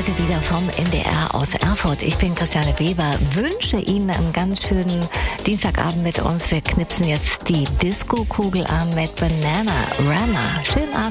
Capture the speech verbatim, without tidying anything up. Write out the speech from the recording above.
heute wieder vom M D R aus Erfurt. Ich bin Christiane Weber, wünsche Ihnen einen ganz schönen Dienstagabend mit uns. Wir knipsen jetzt die Disco-Kugel an mit Banana Rama. Schönen Abend.